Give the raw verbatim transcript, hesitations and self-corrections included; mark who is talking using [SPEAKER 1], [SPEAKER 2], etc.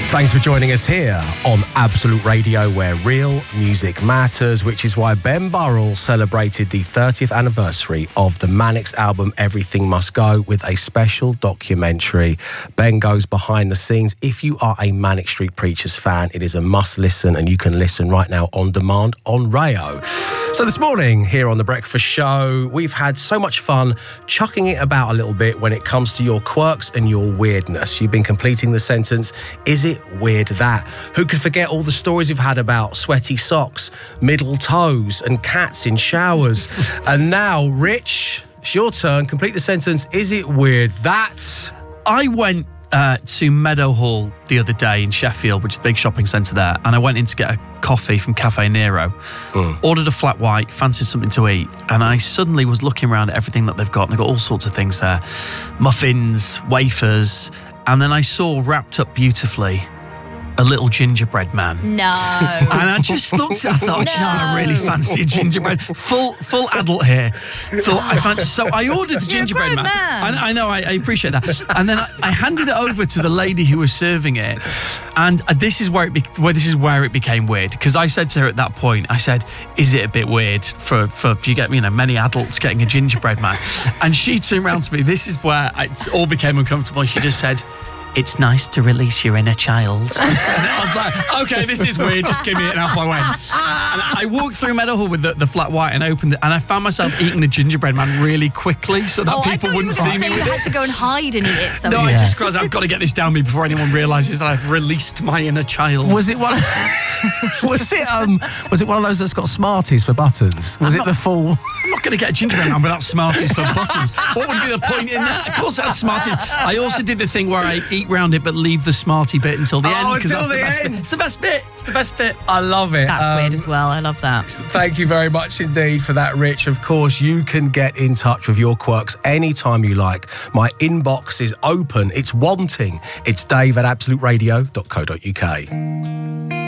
[SPEAKER 1] Thanks for joining us here on Absolute Radio, where real music matters, which is why Ben Burrell celebrated the thirtieth anniversary of the Mannix album Everything Must Go with a special documentary. Ben goes behind the scenes. If you are a Manic Street Preachers fan, it is a must listen, and you can listen right now on demand on Rayo. So this morning here on The Breakfast Show, we've had so much fun chucking it about a little bit when it comes to your quirks and your weirdness. You've been completing the sentence, is it weird that? Who could forget all the stories we've had about sweaty socks, middle toes and cats in showers? And now, Rich, it's your turn. Complete the sentence, is it weird that?
[SPEAKER 2] I went uh, to Meadowhall the other day in Sheffield, which is a big shopping centre there, and I went in to get a coffee from Cafe Nero, mm. ordered a flat white, fancied something to eat, and I suddenly was looking around at everything that they've got, and they've got all sorts of things there. Muffins, wafers, and then I saw wrapped up beautifully a little gingerbread man.
[SPEAKER 3] No.
[SPEAKER 2] And I just looked at I thought, no. you know, I really fancy a gingerbread. Full full adult here. Thought I fancy, so I ordered the gingerbread man. man. I, I know, I, I appreciate that. And then I, I handed it over to the lady who was serving it. And this is where it, be, where, this is where it became weird. Because I said to her at that point, I said, is it a bit weird for, for you get, you know, many adults getting a gingerbread man? And she turned around to me. This is where it all became uncomfortable. She just said, it's nice to release your inner child. And I was like, okay, this is weird, just give me it, and off I went. And I walked through Meadowhall with the, the flat white and opened it, and I found myself eating the gingerbread man really quickly so that
[SPEAKER 3] oh,
[SPEAKER 2] people wouldn't see me with
[SPEAKER 3] you
[SPEAKER 2] it.
[SPEAKER 3] had to go and hide and eat it somewhere.
[SPEAKER 2] No,
[SPEAKER 1] yeah.
[SPEAKER 2] I just realised I've got to get this down me before anyone realises that I've released my inner child.
[SPEAKER 1] Was it one of, was it um was it one of those that's got Smarties for buttons? Was
[SPEAKER 2] I'm
[SPEAKER 1] it
[SPEAKER 2] not,
[SPEAKER 1] the full?
[SPEAKER 2] I'm not going to get a gingerbread man without Smarties for buttons. What would be the point in that? Of course I had Smarties. I also did the thing where I eat round it but leave the Smartie bit until the
[SPEAKER 1] oh,
[SPEAKER 2] end, because that's
[SPEAKER 1] the
[SPEAKER 2] the best
[SPEAKER 1] end.
[SPEAKER 2] bit. It's the best bit. It's the best bit.
[SPEAKER 1] I love it.
[SPEAKER 3] That's
[SPEAKER 1] um,
[SPEAKER 3] weird as well. I love that.
[SPEAKER 1] Thank you very much indeed for that, Rich. Of course, you can get in touch with your quirks anytime you like. My inbox is open. It's wanting. It's Dave at absolute radio dot co dot uk.